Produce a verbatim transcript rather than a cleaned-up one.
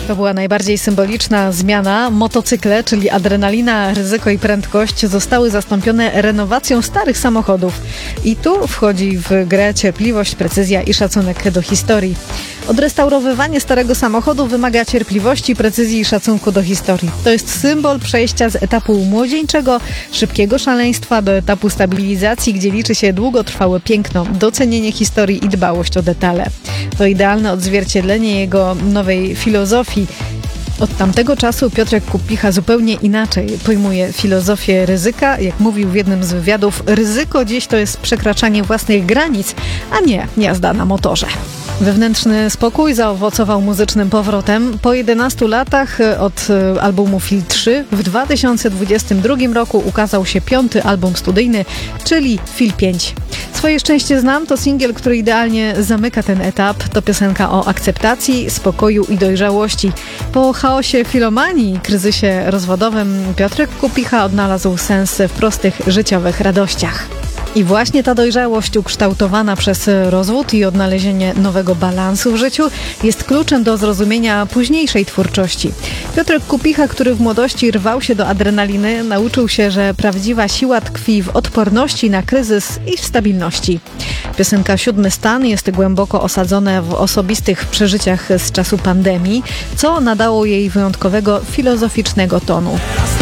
To była najbardziej symboliczna zmiana. Motocykle, czyli adrenalina, ryzyko i prędkość, zostały zastąpione renowacją starych samochodów. I tu wchodzi w grę cierpliwość, precyzja i szacunek do historii. Odrestaurowywanie starego samochodu wymaga cierpliwości, precyzji i szacunku do historii. To jest symbol przejścia z etapu młodzieńczego, szybkiego szaleństwa do etapu stabilizacji, gdzie liczy się długotrwałe piękno, docenienie historii i dbałość o detale. To idealne odzwierciedlenie jego nowej filozofii. Od tamtego czasu Piotrek Kupicha zupełnie inaczej pojmuje filozofię ryzyka. Jak mówił w jednym z wywiadów, ryzyko dziś to jest przekraczanie własnych granic, a nie jazda na motorze. Wewnętrzny spokój zaowocował muzycznym powrotem. Po jedenastu latach od albumu Fil trzy w dwa tysiące dwudziestym drugim roku ukazał się piąty album studyjny, czyli Fil pięć. Swoje szczęście znam to singiel, który idealnie zamyka ten etap. To piosenka o akceptacji, spokoju i dojrzałości. Po chaosie filomanii i kryzysie rozwodowym Piotrek Kupicha odnalazł sens w prostych życiowych radościach. I właśnie ta dojrzałość ukształtowana przez rozwód i odnalezienie nowego balansu w życiu jest kluczem do zrozumienia późniejszej twórczości. Piotrek Kupicha, który w młodości rwał się do adrenaliny, nauczył się, że prawdziwa siła tkwi w odporności na kryzys i w stabilności. Piosenka Siódmy Stan jest głęboko osadzona w osobistych przeżyciach z czasu pandemii, co nadało jej wyjątkowego filozoficznego tonu.